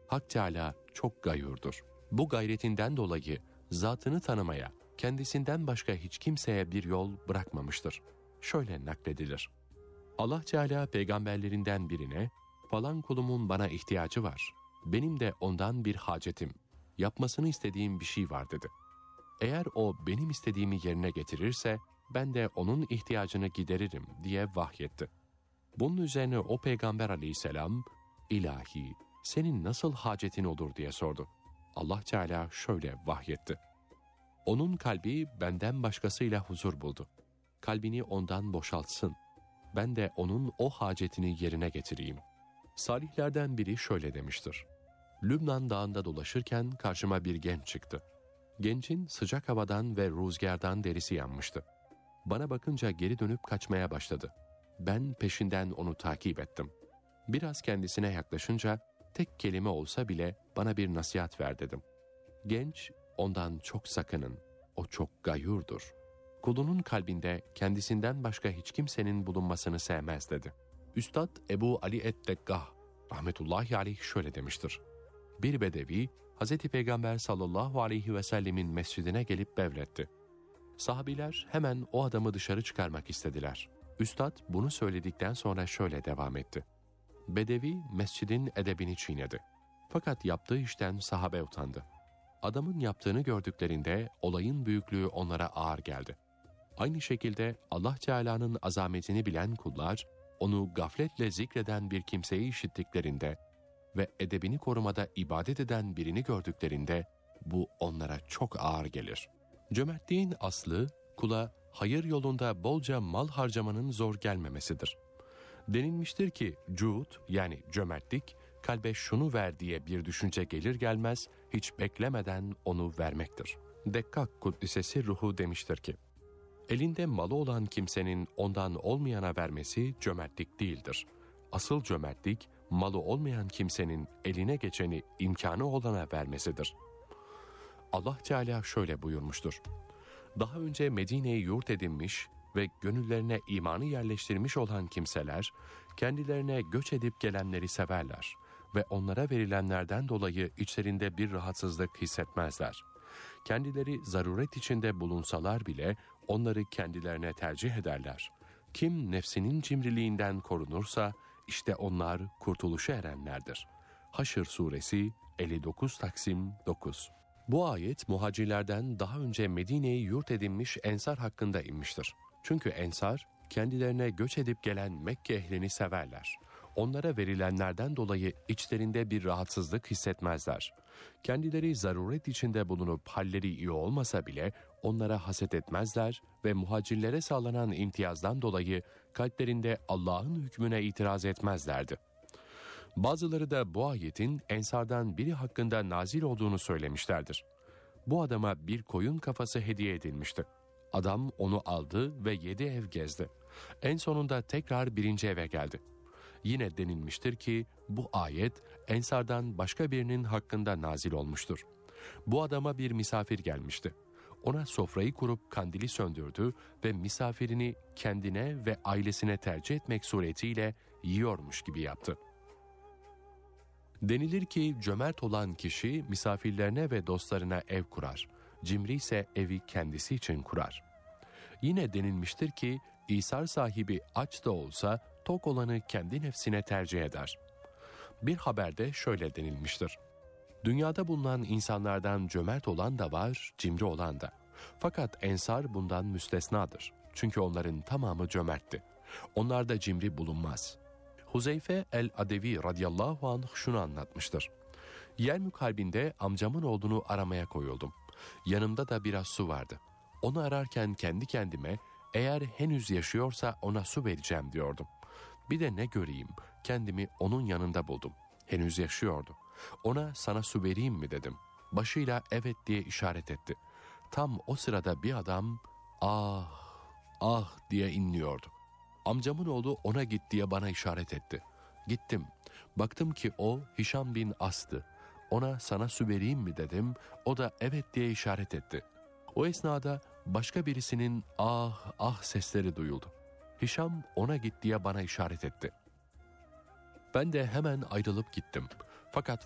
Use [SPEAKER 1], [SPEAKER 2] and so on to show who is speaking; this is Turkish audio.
[SPEAKER 1] Hak Teâlâ çok gayurdur. Bu gayretinden dolayı zatını tanımaya, kendisinden başka hiç kimseye bir yol bırakmamıştır. Şöyle nakledilir. Allah Teâlâ peygamberlerinden birine, falan kulumun bana ihtiyacı var. Benim de ondan bir hacetim, yapmasını istediğim bir şey var dedi. Eğer o benim istediğimi yerine getirirse, ben de onun ihtiyacını gideririm diye vahyetti. Bunun üzerine o peygamber aleyhisselam, ilahi, senin nasıl hacetin olur diye sordu. Allah Teâlâ şöyle vahyetti. Onun kalbi benden başkasıyla huzur buldu. Kalbini ondan boşaltsın. Ben de onun o hacetini yerine getireyim. Salihlerden biri şöyle demiştir. Lübnan dağında dolaşırken karşıma bir genç çıktı. Gencin sıcak havadan ve rüzgardan derisi yanmıştı. Bana bakınca geri dönüp kaçmaya başladı. Ben peşinden onu takip ettim. Biraz kendisine yaklaşınca tek kelime olsa bile bana bir nasihat ver dedim. Genç, ondan çok sakının, o çok gayurdur. Kulunun kalbinde kendisinden başka hiç kimsenin bulunmasını sevmez dedi. Üstad Ebu Ali et-Deggah rahmetullahi aleyh şöyle demiştir. Bir bedevi Hz. Peygamber sallallahu aleyhi ve sellemin mescidine gelip bevletti. Sahabiler hemen o adamı dışarı çıkarmak istediler. Üstad bunu söyledikten sonra şöyle devam etti. Bedevi mescidin edebini çiğnedi. Fakat yaptığı işten sahabe utandı. Adamın yaptığını gördüklerinde olayın büyüklüğü onlara ağır geldi. Aynı şekilde Allah Teala'nın azametini bilen kullar, onu gafletle zikreden bir kimseyi işittiklerinde ve edebini korumada ibadet eden birini gördüklerinde bu onlara çok ağır gelir. Cömertliğin aslı, kula hayır yolunda bolca mal harcamanın zor gelmemesidir. Denilmiştir ki cud yani cömertlik, kalbe şunu ver diye bir düşünce gelir gelmez hiç beklemeden onu vermektir. Dekkak Kuddisesi ruhu demiştir ki, elinde malı olan kimsenin ondan olmayana vermesi cömertlik değildir. Asıl cömertlik, malı olmayan kimsenin eline geçeni imkanı olana vermesidir. Allah Teala şöyle buyurmuştur. Daha önce Medine'yi yurt edinmiş ve gönüllerine imanı yerleştirmiş olan kimseler, kendilerine göç edip gelenleri severler ve onlara verilenlerden dolayı içlerinde bir rahatsızlık hissetmezler. Kendileri zaruret içinde bulunsalar bile onları kendilerine tercih ederler. Kim nefsinin cimriliğinden korunursa, işte onlar kurtuluşa erenlerdir. Haşr Suresi 59 Taksim 9. Bu ayet muhacirlerden daha önce Medine'yi yurt edinmiş ensar hakkında inmiştir. Çünkü ensar kendilerine göç edip gelen Mekke ehlini severler. Onlara verilenlerden dolayı içlerinde bir rahatsızlık hissetmezler. Kendileri zaruret içinde bulunup halleri iyi olmasa bile onlara haset etmezler ve muhacirlere sağlanan imtiyazdan dolayı kalplerinde Allah'ın hükmüne itiraz etmezlerdi. Bazıları da bu ayetin ensardan biri hakkında nazil olduğunu söylemişlerdir. Bu adama bir koyun kafası hediye edilmişti. Adam onu aldı ve 7 ev gezdi. En sonunda tekrar birinci eve geldi. Yine denilmiştir ki bu ayet ensardan başka birinin hakkında nazil olmuştur. Bu adama bir misafir gelmişti. Ona sofrayı kurup kandili söndürdü ve misafirini kendine ve ailesine tercih etmek suretiyle yiyormuş gibi yaptı. Denilir ki cömert olan kişi misafirlerine ve dostlarına ev kurar. Cimri ise evi kendisi için kurar. Yine denilmiştir ki İsar sahibi aç da olsa tok olanı kendi nefsine tercih eder. Bir haberde şöyle denilmiştir. Dünyada bulunan insanlardan cömert olan da var, cimri olan da. Fakat ensar bundan müstesnadır. Çünkü onların tamamı cömertti. Onlarda cimri bulunmaz. Huzeyfe el-Adevi radıyallahu anh şunu anlatmıştır. Yermük Harbi'nde amcamın oğlunu aramaya koyuldum. Yanımda da biraz su vardı. Onu ararken kendi kendime eğer henüz yaşıyorsa ona su vereceğim diyordum. Bir de ne göreyim, kendimi onun yanında buldum. Henüz yaşıyordu. Ona sana su vereyim mi dedim. Başıyla evet diye işaret etti. Tam o sırada bir adam ah ah diye inliyordu. Amcamın oğlu ona git diye bana işaret etti. Gittim. Baktım ki o Hişam bin As'tı. Ona sana su vereyim mi dedim. O da evet diye işaret etti. O esnada başka birisinin ah ah sesleri duyuldu. Hişam ona git diye bana işaret etti. Ben de hemen ayrılıp gittim. Fakat